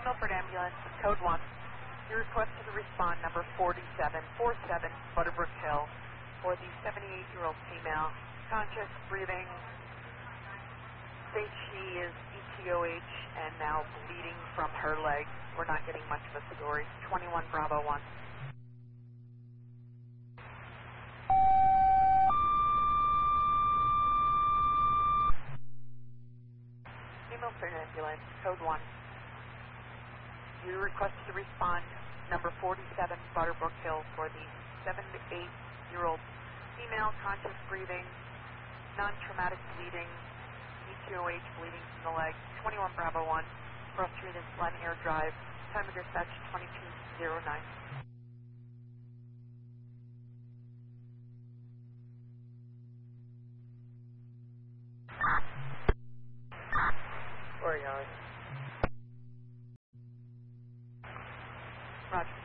Milford Ambulance, code 1. Your request to the respond number 4747 Butterbrook Hill for the 78-year-old female, conscious, breathing, states she is ETOH and now bleeding from her leg. We're not getting much of a story. 21 Bravo 1. Milford Ambulance, code 1. You requested to respond number 47 Butterbrook Hill for the 7 to 8-year-old female, conscious, breathing, non-traumatic bleeding, ETOH, bleeding from the leg. 21 Bravo 1, cross street in Lanier Drive. Time of dispatch 2209. Roger.